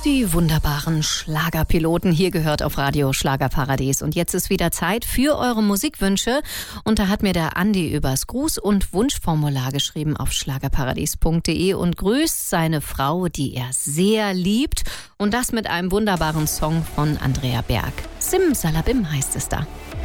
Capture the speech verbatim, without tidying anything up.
Die wunderbaren Schlagerpiloten, hier gehört auf Radio Schlagerparadies. Und jetzt ist wieder Zeit für eure Musikwünsche. Und da hat mir der Andi übers Gruß- und Wunschformular geschrieben auf schlagerparadies punkt de und grüßt seine Frau, die er sehr liebt. Und das mit einem wunderbaren Song von Andrea Berg. Simsalabim heißt es da.